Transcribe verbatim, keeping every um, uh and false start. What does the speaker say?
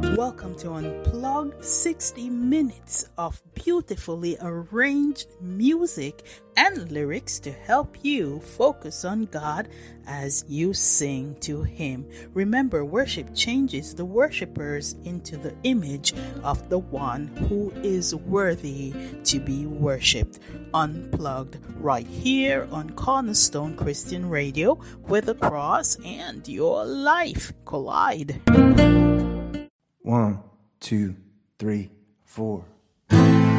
Welcome to Unplugged, sixty minutes of beautifully arranged music and lyrics to help you focus on God as you sing to Him. Remember, worship changes the worshipers into the image of the one who is worthy to be worshipped. Unplugged right here on Cornerstone Christian Radio, where the cross and your life collide. One, two, three, four.